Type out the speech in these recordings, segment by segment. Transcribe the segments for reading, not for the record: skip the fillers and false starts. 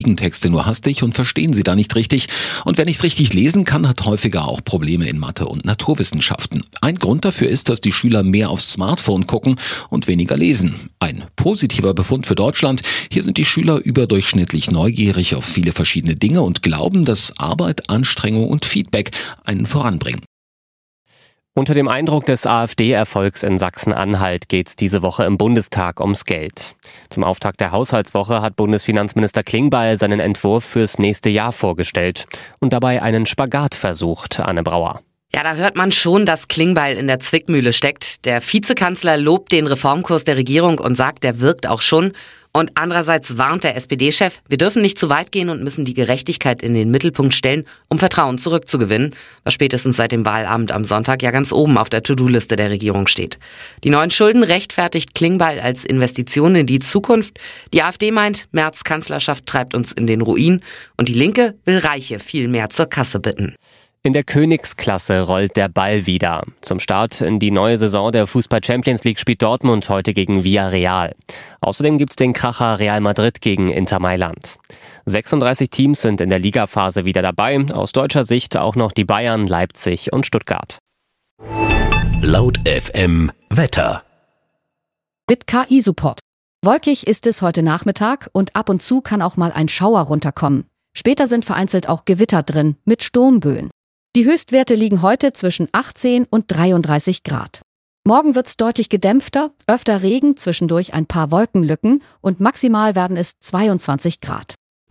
lesen Texte nur hastig und verstehen sie da nicht richtig. Und wer nicht richtig lesen kann, hat häufiger auch Probleme in Mathe und Naturwissenschaften. Ein Grund dafür ist, dass die Schüler mehr aufs Smartphone gucken und weniger lesen. Ein positiver Befund für Deutschland. Hier sind die Schüler überdurchschnittlich neugierig auf viele verschiedene Dinge und glauben, dass Arbeit, Anstrengung und Feedback einen voranbringen. Unter dem Eindruck des AfD-Erfolgs in Sachsen-Anhalt geht es diese Woche im Bundestag ums Geld. Zum Auftakt der Haushaltswoche hat Bundesfinanzminister Klingbeil seinen Entwurf fürs nächste Jahr vorgestellt und dabei einen Spagat versucht, Anne Brauer. Ja, da hört man schon, dass Klingbeil in der Zwickmühle steckt. Der Vizekanzler lobt den Reformkurs der Regierung und sagt, der wirkt auch schon. Und andererseits warnt der SPD-Chef, wir dürfen nicht zu weit gehen und müssen die Gerechtigkeit in den Mittelpunkt stellen, um Vertrauen zurückzugewinnen, was spätestens seit dem Wahlabend am Sonntag ja ganz oben auf der To-Do-Liste der Regierung steht. Die neuen Schulden rechtfertigt Klingbeil als Investition in die Zukunft. Die AfD meint, Merz' Kanzlerschaft treibt uns in den Ruin und die Linke will Reiche viel mehr zur Kasse bitten. In der Königsklasse rollt der Ball wieder. Zum Start in die neue Saison der Fußball-Champions League spielt Dortmund heute gegen Villarreal. Außerdem gibt's den Kracher Real Madrid gegen Inter Mailand. 36 Teams sind in der Ligaphase wieder dabei. Aus deutscher Sicht auch noch die Bayern, Leipzig und Stuttgart. Laut FM Wetter. Mit KI-Support. Wolkig ist es heute Nachmittag und ab und zu kann auch mal ein Schauer runterkommen. Später sind vereinzelt auch Gewitter drin mit Sturmböen. Die Höchstwerte liegen heute zwischen 18 und 33 Grad. Morgen wird's deutlich gedämpfter, öfter Regen, zwischendurch ein paar Wolkenlücken und maximal werden es 22 Grad.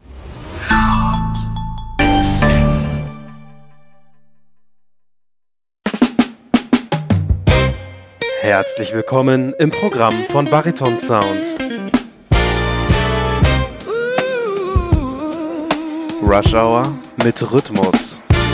Herzlich willkommen im Programm von Bariton Sound. Rush Hour mit Rhythmus.